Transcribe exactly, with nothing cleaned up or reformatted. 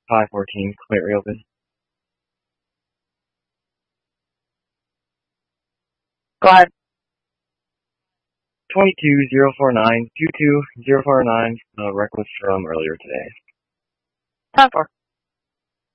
five fourteen, quit reopen. Go ahead. twenty-two zero four nine two two zero four nine, uh, reckless from earlier today. ten four.